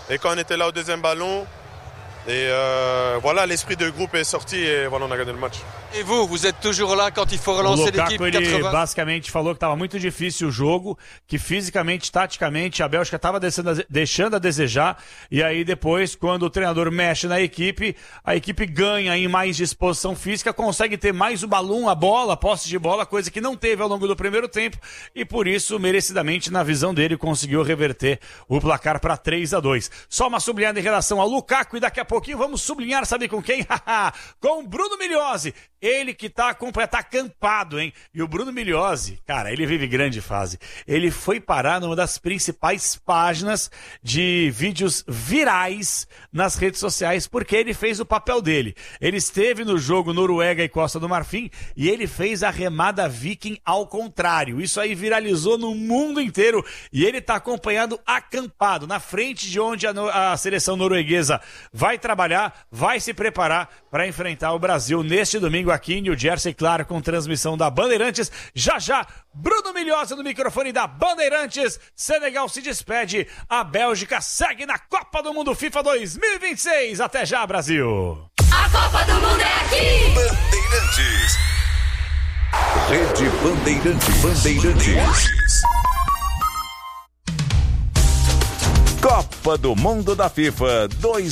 Et quand on était là au deuxième ballon, et voilà, l'esprit de groupe est sorti et voilà, on a gagné le match. E vous êtes toujours là quand il faut relancer l'équipe. Ele basicamente falou que estava muito difícil o jogo, que fisicamente, taticamente, a Bélgica estava deixando a desejar, e aí depois, quando o treinador mexe na equipe, a equipe ganha em mais disposição física, consegue ter mais o balão, a bola, a posse de bola, coisa que não teve ao longo do primeiro tempo, e por isso, merecidamente, na visão dele, conseguiu reverter o placar para 3-2. Só uma sublinhada em relação ao Lukaku, e daqui a pouquinho vamos sublinhar, sabe com quem? Com o Bruno Migliozzi. Ele que tá acampado, hein? E o Bruno Migliozzi, cara, ele vive grande fase. Ele foi parar numa das principais páginas de vídeos virais nas redes sociais, porque ele fez o papel dele. Ele esteve no jogo Noruega e Costa do Marfim e ele fez a remada viking ao contrário. Isso aí viralizou no mundo inteiro e ele tá acompanhado acampado, na frente de onde a seleção norueguesa vai trabalhar, vai se preparar para enfrentar o Brasil neste domingo aqui em New Jersey, claro, com transmissão da Bandeirantes. Já, Bruno Migliozzi no microfone da Bandeirantes. Senegal se despede, a Bélgica segue na Copa do Mundo FIFA 2026. Até já, Brasil! A Copa do Mundo é aqui! Bandeirantes. Rede Bandeirantes. Copa do Mundo da FIFA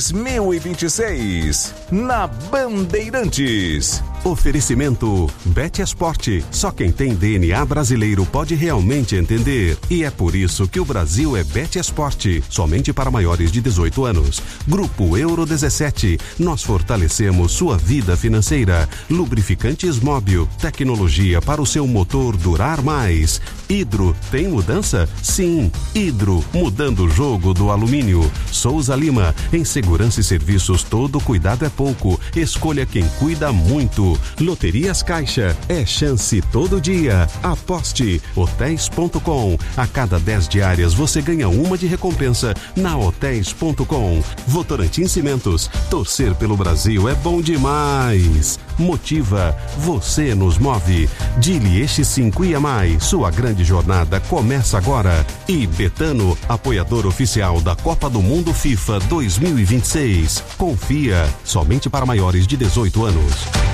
2026 na Bandeirantes. Oferecimento Bet Esporte. Só quem tem DNA brasileiro pode realmente entender. E é por isso que o Brasil é Bet Esporte. Somente para maiores de 18 anos. Grupo Euro 17. Nós fortalecemos sua vida financeira. Lubrificantes Móbil. Tecnologia para o seu motor durar mais. Hidro. Tem mudança? Sim. Hidro. Mudando o jogo do alumínio. Souza Lima. Em segurança e serviços, todo cuidado é pouco. Escolha quem cuida muito. Loterias Caixa, é chance todo dia. Aposte. Hotéis.com. A cada 10 diárias você ganha uma de recompensa na Hotéis.com. Votorantim Cimentos. Torcer pelo Brasil é bom demais. Motiva. Você nos move. Dili X5 IAMAI. Sua grande jornada começa agora. E Betano, apoiador oficial da Copa do Mundo FIFA 2026. Confia. Somente para maiores de 18 anos.